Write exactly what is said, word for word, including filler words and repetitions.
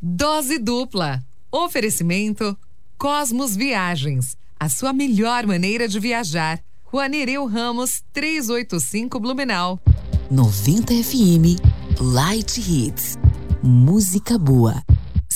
Dose dupla. Oferecimento Cosmos Viagens. A sua melhor maneira de viajar. Rua Nereu Ramos, trezentos e oitenta e cinco, Blumenau. noventa F M Light Hits. Música boa.